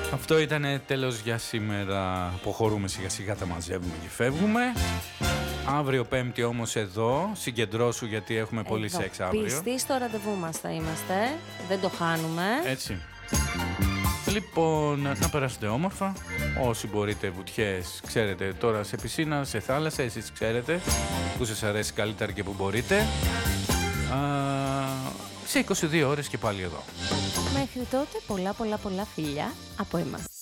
Αυτό ήταν τέλος για σήμερα. Αποχωρούμε σιγά σιγά, τα μαζεύουμε και φεύγουμε. Αύριο Πέμπτη όμως εδώ, συγκεντρώσου γιατί έχουμε πολύ σεξ αύριο. Πιστοί στο ραντεβού μας θα είμαστε, δεν το χάνουμε. Έτσι. Λοιπόν, να περάσετε όμορφα. Όσοι μπορείτε βουτιές, ξέρετε, τώρα σε πισίνα, σε θάλασσα, εσείς ξέρετε που σας αρέσει καλύτερα και που μπορείτε. Σε 22 ώρες και πάλι εδώ. Μέχρι τότε πολλά φιλιά από εμάς.